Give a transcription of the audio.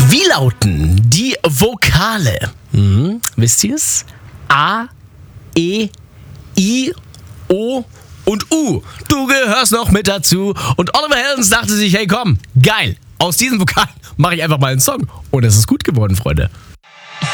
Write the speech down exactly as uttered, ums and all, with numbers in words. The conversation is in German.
Wie lauten die Vokale? Hm, wisst ihr es? A, E, I, O und U. Du gehörst noch mit dazu. Und Oliver Heldens dachte sich, hey komm, geil, aus diesen Vokalen mache ich einfach mal einen Song. Und es ist gut geworden, Freunde.